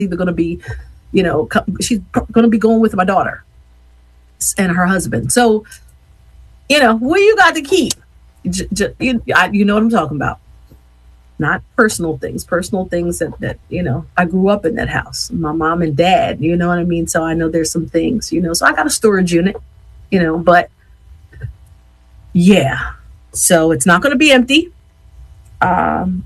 either going to be, she's going to be going with my daughter and her husband. So, what you got to keep? You know what I'm talking about. Not personal things that I grew up in that house, my mom and dad, you know what I mean? So I know there's some things, so I got a storage unit, but yeah, so it's not going to be empty. I'm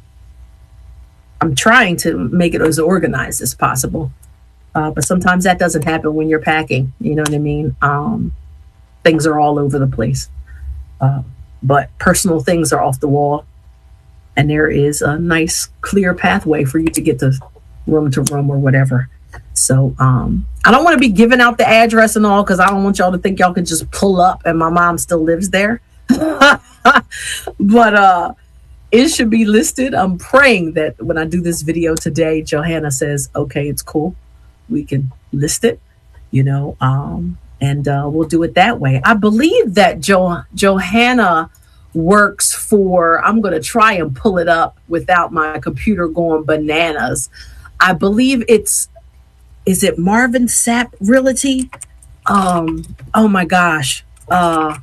trying to make it as organized as possible. But sometimes that doesn't happen when you're packing, you know what I mean? Things are all over the place. But personal things are off the wall. And there is a nice, clear pathway for you to get to room or whatever. So I don't want to be giving out the address and all, because I don't want y'all to think y'all can just pull up and my mom still lives there. But it should be listed. I'm praying that when I do this video today, Johanna says, okay, it's cool. We can list it, and we'll do it that way. I believe that Johanna works for, I'm going to try and pull it up without my computer going bananas. I believe is it Marvin Sapp Realty? Oh my gosh. I'm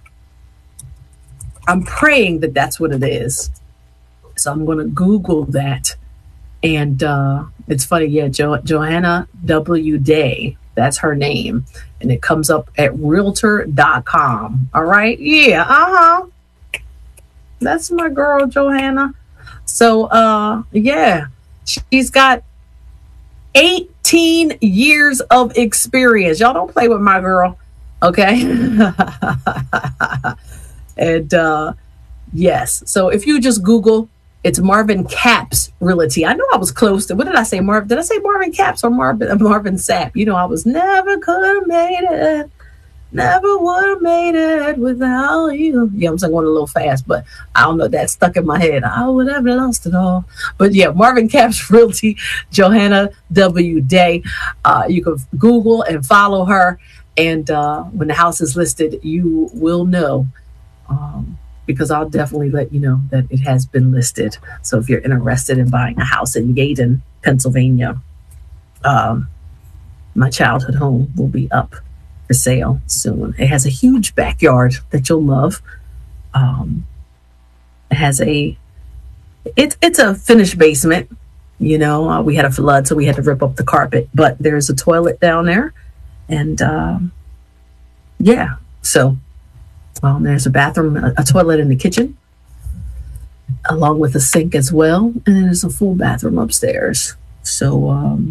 praying that that's what it is. So I'm going to Google that. And it's funny. Yeah. Johanna W. Day. That's her name. And it comes up at realtor.com. All right. Yeah. Uh-huh. That's my girl, Johanna. So, yeah, she's got 18 years of experience. Y'all don't play with my girl. Okay. And, yes. So if you just Google, it's Marvin Capps Realty. I know I was close to, what did I say? Did I say Marvin Capps or Marvin Sapp? I was never could have made it. Never would have made it without you. Yeah, I'm going a little fast, but I don't know. That stuck in my head. I would have lost it all. But yeah, Marvin Capps Realty, Johanna W. Day. You can Google and follow her. And when the house is listed, you will know. Because I'll definitely let you know that it has been listed. So if you're interested in buying a house in Yeadon, Pennsylvania, my childhood home will be up for sale soon. It has a huge backyard that you'll love. It has it's a finished basement. We had a flood, so we had to rip up the carpet, but there's a toilet down there. And yeah, so there's a bathroom, a toilet in the kitchen, along with a sink as well. And then there's a full bathroom upstairs. So,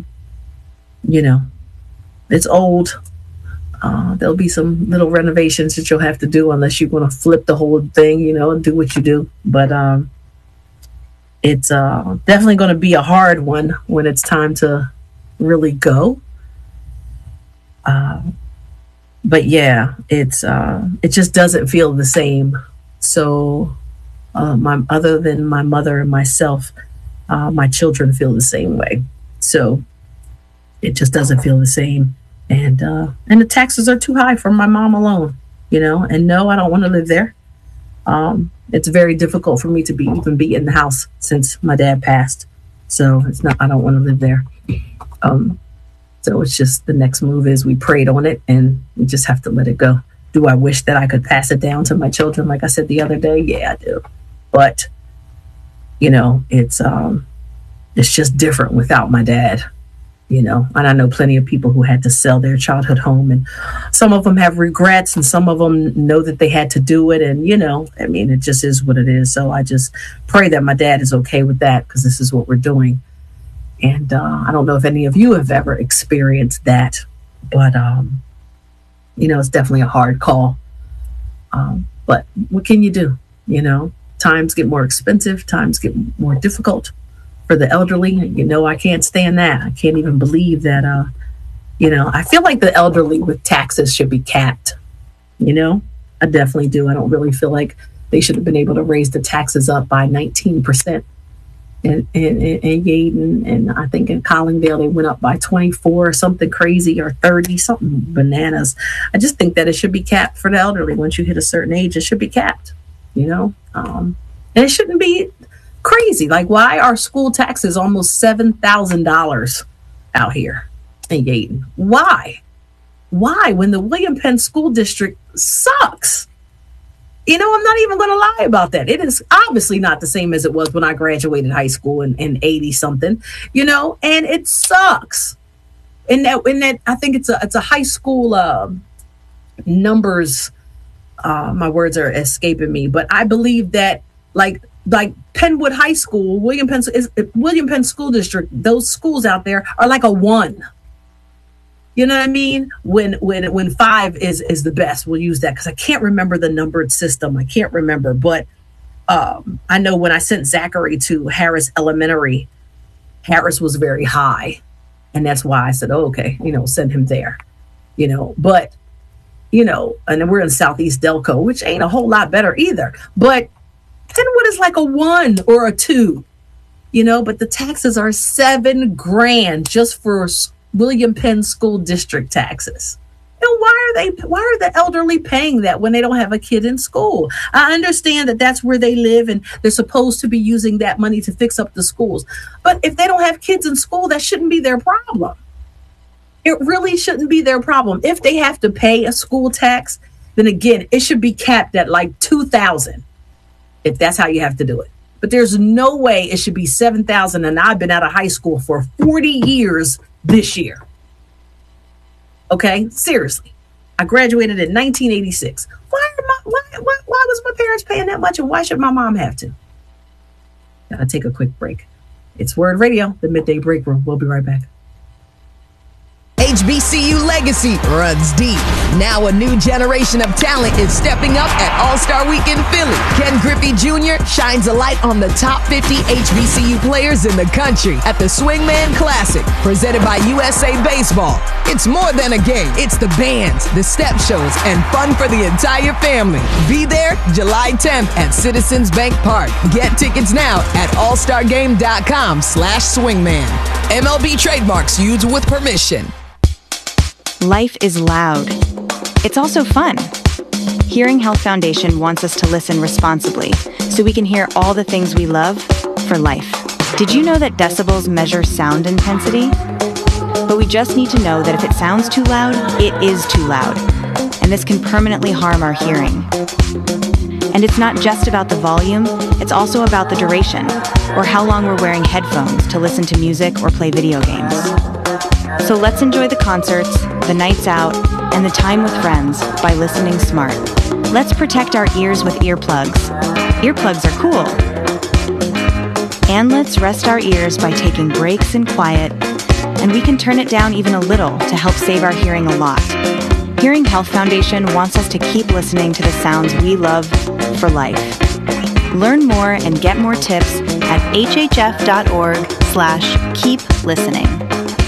it's old. There'll be some little renovations that you'll have to do unless you're going to flip the whole thing, and do what you do. But it's definitely going to be a hard one when it's time to really go. But yeah, it just doesn't feel the same. So other than my mother and myself, my children feel the same way. So it just doesn't feel the same. And the taxes are too high for my mom alone, and no, I don't want to live there. It's very difficult for me to even be in the house since my dad passed. So I don't want to live there. So it's just the next move is we prayed on it and we just have to let it go. Do I wish that I could pass it down to my children? Like I said the other day, yeah, I do. But, it's just different without my dad. And I know plenty of people who had to sell their childhood home, and some of them have regrets and some of them know that they had to do it. And, it just is what it is. So I just pray that my dad is okay with that, because this is what we're doing. And I don't know if any of you have ever experienced that, but, it's definitely a hard call. But what can you do? Times get more expensive, times get more difficult. For the elderly, I can't stand that. I can't even believe that, I feel like the elderly with taxes should be capped. I definitely do. I don't really feel like they should have been able to raise the taxes up by 19%. In Yeadon, and I think in Collingdale, they went up by 24 or something crazy, or 30, something bananas. I just think that it should be capped for the elderly. Once you hit a certain age, it should be capped, and it shouldn't be crazy. Like, why are school taxes almost $7,000? out here in Yaden. Why? Why? When the William Penn School District sucks. I'm not even going to lie about that. It is obviously not the same as it was when I graduated high school in 80 something, and it sucks. And that I think it's a high school numbers. My words are escaping me, but I believe that like Penwood High School, William Penn School District, those schools out there are like a 1. You know what I mean? When 5 is the best, we'll use that because I can't remember the numbered system. I can't remember, but I know when I sent Zachary to Harris Elementary, Harris was very high, and that's why I said, okay, send him there. But and then we're in Southeast Delco, which ain't a whole lot better either. But Penwood is like a 1 or a 2, but the taxes are $7,000 just for William Penn School District taxes. And why are the elderly paying that when they don't have a kid in school? I understand that that's where they live and they're supposed to be using that money to fix up the schools. But if they don't have kids in school, that shouldn't be their problem. It really shouldn't be their problem. If they have to pay a school tax, then again, it should be capped at like $2,000 if that's how you have to do it. But there's no way it should be $7,000. And I've been out of high school for 40 years this year. Okay, seriously. I graduated in 1986. Why was my parents paying that much, and why should my mom have to? Gotta take a quick break. It's Word Radio, the Midday Break Room. We'll be right back. HBCU legacy runs deep. Now a new generation of talent is stepping up at All-Star Weekend Philly. Ken Griffey Jr. shines a light on the top 50 HBCU players in the country at the Swingman Classic, presented by USA Baseball. It's more than a game. It's the bands, the step shows, and fun for the entire family. Be there July 10th at Citizens Bank Park. Get tickets now at allstargame.com/swingman. MLB trademarks used with permission. Life is loud. It's also fun. Hearing Health Foundation wants us to listen responsibly so we can hear all the things we love for life. Did you know that decibels measure sound intensity? But we just need to know that if it sounds too loud, it is too loud. And this can permanently harm our hearing. And it's not just about the volume, it's also about the duration, or how long we're wearing headphones to listen to music or play video games. So let's enjoy the concerts, the nights out, and the time with friends by listening smart. Let's protect our ears with earplugs. Earplugs are cool. And let's rest our ears by taking breaks in quiet, and we can turn it down even a little to help save our hearing a lot. Hearing Health Foundation wants us to keep listening to the sounds we love for life. Learn more and get more tips at hhf.org/keep-listening.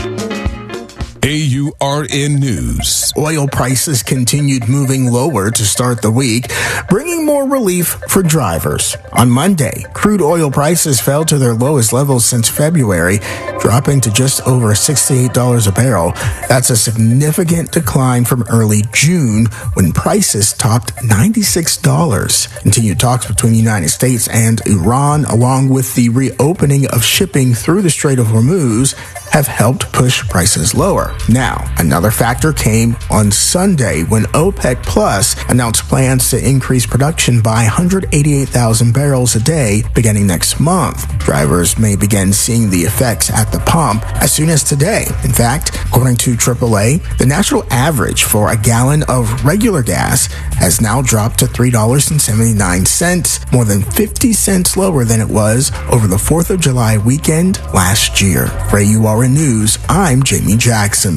AURN News. Oil prices continued moving lower to start the week, bringing more relief for drivers. On Monday, crude oil prices fell to their lowest levels since February, dropping to just over $68 a barrel. That's a significant decline from early June when prices topped $96. Continued talks between the United States and Iran, along with the reopening of shipping through the Strait of Hormuz, have helped push prices lower. Now, another factor came on Sunday when OPEC Plus announced plans to increase production by 188,000 barrels a day beginning next month. Drivers may begin seeing the effects at the pump as soon as today. In fact, according to AAA, the national average for a gallon of regular gas has now dropped to $3.79, more than 50 cents lower than it was over the 4th of July weekend last year. For AURN News, I'm Jamie Jackson.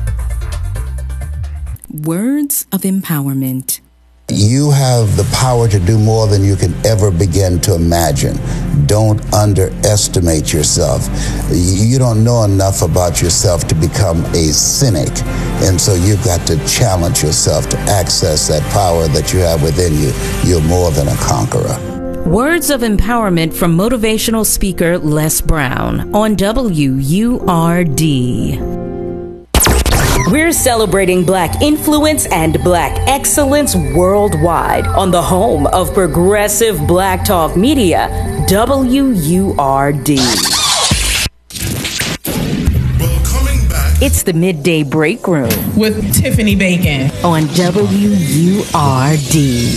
Words of empowerment. You have the power to do more than you can ever begin to imagine. Don't underestimate yourself. You don't know enough about yourself to become a cynic. And so you've got to challenge yourself to access that power that you have within you. You're more than a conqueror. Words of empowerment from motivational speaker Les Brown on WURD. We're celebrating Black influence and Black excellence worldwide on the home of progressive Black talk media, WURD. Well, coming It's the Midday Break Room with Tiffany Bacon on WURD.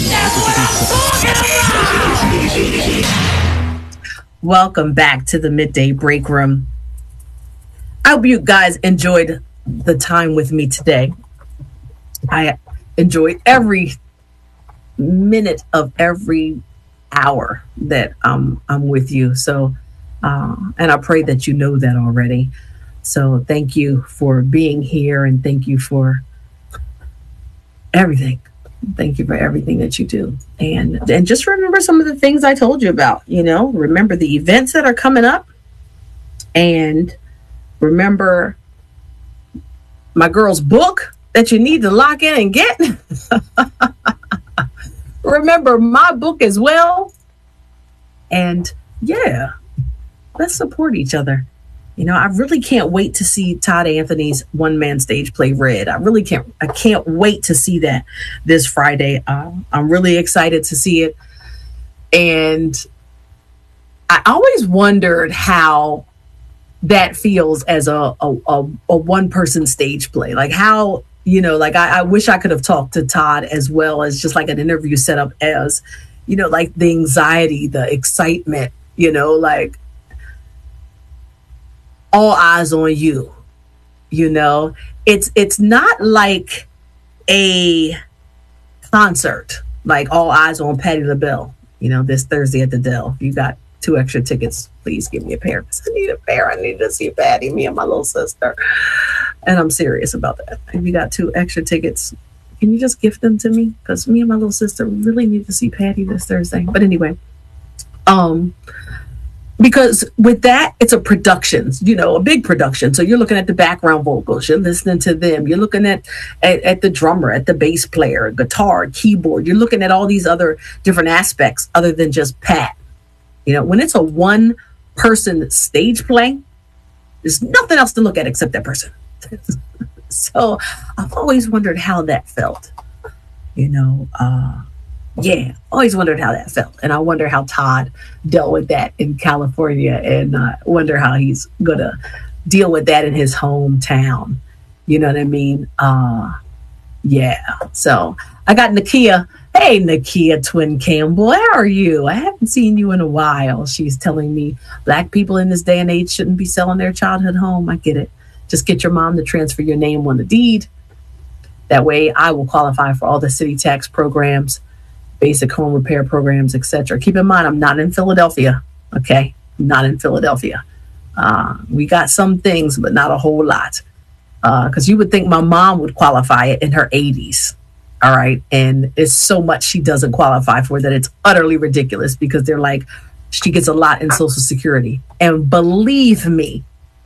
Welcome back to the Midday Break Room. I hope you guys enjoyed the time with me today. I enjoyed every minute of every hour that I'm with you. So, and I pray that you know that already. So thank you for being here, and thank you for everything. Thank you for everything that you do. And just remember some of the things I told you about, remember the events that are coming up, and remember my girl's book that you need to lock in and get. Remember my book as well. And yeah, let's support each other. I really can't wait to see Todd Anthony's one-man stage play Red. I can't wait to see that this Friday. I'm really excited to see it. And I always wondered how that feels as a one-person stage play. Like how, I wish I could have talked to Todd as well as just like an interview set up as, like the anxiety, the excitement, like all eyes on you. It's not like a concert, like all eyes on Patti LaBelle, this Thursday at the Dell. If you got 2 extra tickets, please give me a pair, because I need a pair. I need to see Patti, me and my little sister. And I'm serious about that. If you got 2 extra tickets, can you just gift them to me? Because me and my little sister really need to see Patti this Thursday. But anyway, because with that, it's a production, a big production. So you're looking at the background vocals, you're listening to them, you're looking at the drummer, at the bass player, guitar, keyboard. You're looking at all these other different aspects other than just Pat. When it's a one-person stage play, there's nothing else to look at except that person. So I've always wondered how that felt. Always wondered how that felt. And I wonder how Todd dealt with that in California, and wonder how he's going to deal with that in his hometown. You know what I mean? So I got Nakia. Hey, Nakia Twin Campbell, how are you? I haven't seen you in a while. She's telling me Black people in this day and age shouldn't be selling their childhood home. I get it. Just get your mom to transfer your name on the deed. That way I will qualify for all the city tax programs, basic home repair programs, etc. Keep in mind, I'm not in Philadelphia. Okay. I'm not in Philadelphia. We got some things, but not a whole lot. Because you would think my mom would qualify it in her 80s. All right. And it's so much she doesn't qualify for that it's utterly ridiculous, because they're like, she gets a lot in Social Security. And believe me,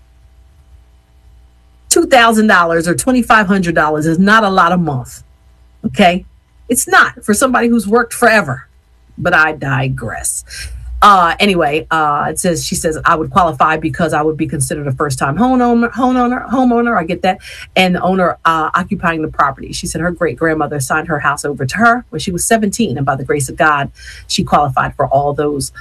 $2,000 or $2,500 is not a lot a month. Okay. It's not for somebody who's worked forever, but I digress. Anyway, she says, I would qualify because I would be considered a first-time homeowner. I get that. And the owner occupying the property. She said her great-grandmother signed her house over to her when she was 17. And by the grace of God, she qualified for all those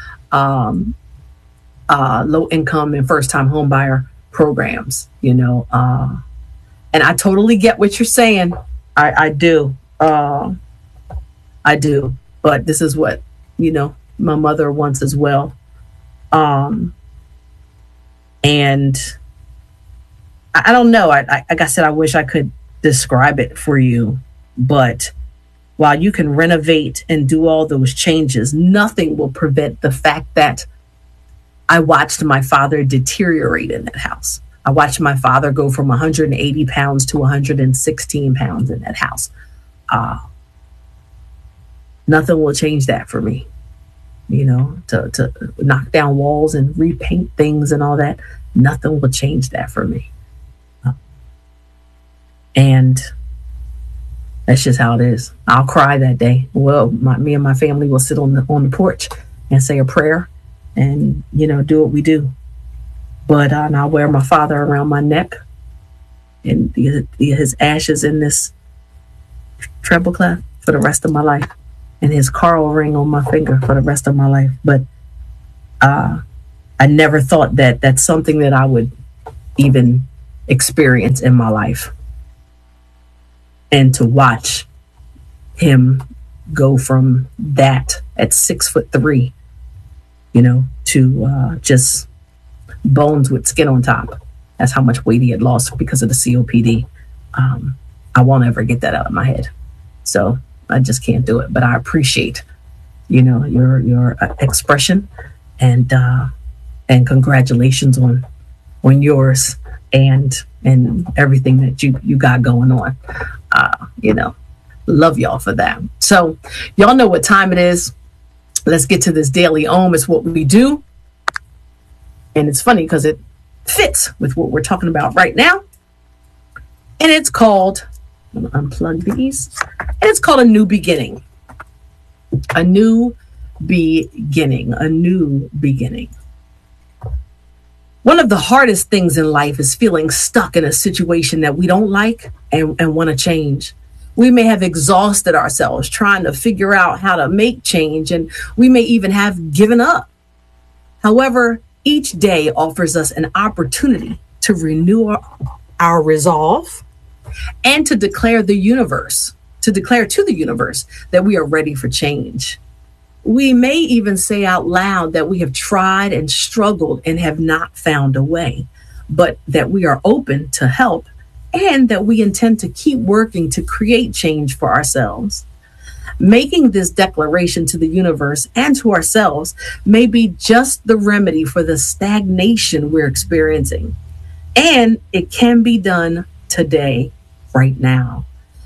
low-income and first-time homebuyer programs, and I totally get what you're saying. I do. I do. But this is what, my mother wants as well. And I don't know. Like I said, I wish I could describe it for you, but while you can renovate and do all those changes, nothing will prevent the fact that I watched my father deteriorate in that house. I watched my father go from 180 pounds to 116 pounds in that house. Nothing will change that for me. To knock down walls and repaint things and all that. Nothing will change that for me. And that's just how it is. I'll cry that day. Well, me and my family will sit on the porch and say a prayer and, do what we do. But I'll wear my father around my neck and his ashes in this treble clef for the rest of my life, and his Carl ring on my finger for the rest of my life. But I never thought that that's something that I would even experience in my life. And to watch him go from that at 6'3", to just bones with skin on top. That's how much weight he had lost because of the COPD. I won't ever get that out of my head. So I just can't do it. But I appreciate, your expression, and congratulations on yours and everything that you got going on. Love y'all for that. So y'all know what time it is. Let's get to this daily ohm. It's what we do. And it's funny because it fits with what we're talking about right now. And it's called, I'm going to unplug these. And it's called A New Beginning. A new beginning. A new beginning. One of the hardest things in life is feeling stuck in a situation that we don't like and want to change. We may have exhausted ourselves trying to figure out how to make change, and we may even have given up. However, each day offers us an opportunity to renew our resolve and to declare to the universe that we are ready for change. We may even say out loud that we have tried and struggled and have not found a way, but that we are open to help and that we intend to keep working to create change for ourselves. Making this declaration to the universe and to ourselves may be just the remedy for the stagnation we're experiencing. And it can be done today, right now.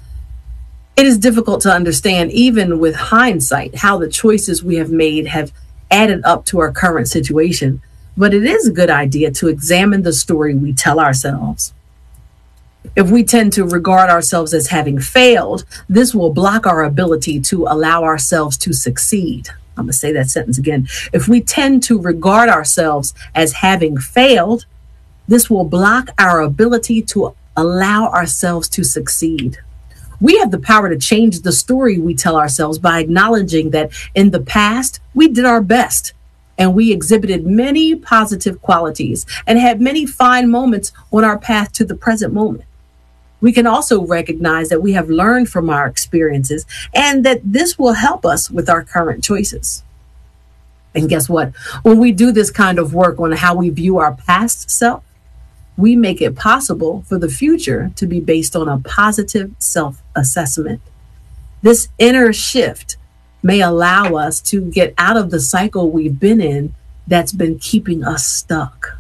It is difficult to understand, even with hindsight, how the choices we have made have added up to our current situation. But it is a good idea to examine the story we tell ourselves. If we tend to regard ourselves as having failed, this will block our ability to allow ourselves to succeed. I'm going to say that sentence again. If we tend to regard ourselves as having failed, this will block our ability to allow ourselves to succeed. We have the power to change the story we tell ourselves by acknowledging that in the past, we did our best and we exhibited many positive qualities and had many fine moments on our path to the present moment. We can also recognize that we have learned from our experiences and that this will help us with our current choices. And guess what? When we do this kind of work on how we view our past self, we make it possible for the future to be based on a positive self-assessment. This inner shift may allow us to get out of the cycle we've been in that's been keeping us stuck.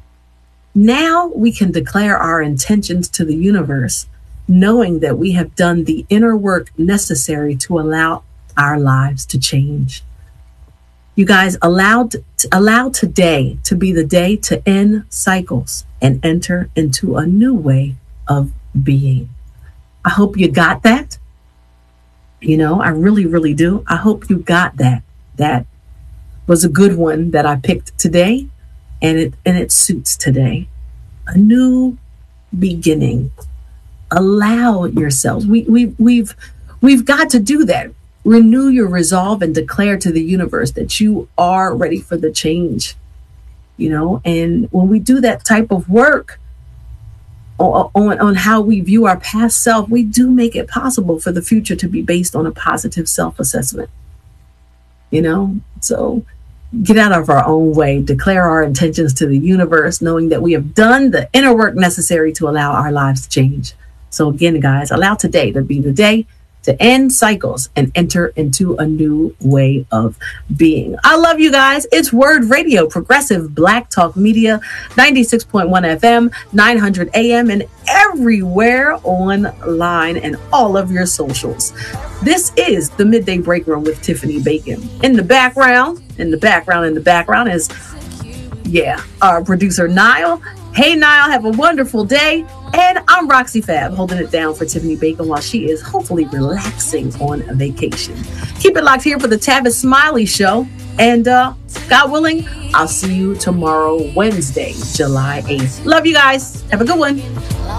Now we can declare our intentions to the universe, knowing that we have done the inner work necessary to allow our lives to change. You guys, allow today to be the day to end cycles and enter into a new way of being. I hope you got that. I really, really do. I hope you got that. That was a good one that I picked today, and it suits today. A new beginning. Allow yourselves. We've got to do that. Renew your resolve and declare to the universe that you are ready for the change. And when we do that type of work on how we view our past self, we do make it possible for the future to be based on a positive self-assessment. So get out of our own way, declare our intentions to the universe, knowing that we have done the inner work necessary to allow our lives to change. So again, guys, allow today to be the day to end cycles and enter into a new way of being. I love you guys. It's Word Radio, progressive Black Talk Media, 96.1 FM, 900 AM, and everywhere online and all of your socials. This is the Midday Break Room with Tiffany Bacon. In the background is, our producer, Niall. Hey, Niall, have a wonderful day. And I'm Roxy Fab, holding it down for Tiffany Bacon while she is hopefully relaxing on a vacation. Keep it locked here for the Tavis Smiley Show. And God willing, I'll see you tomorrow, Wednesday, July 8th. Love you guys. Have a good one.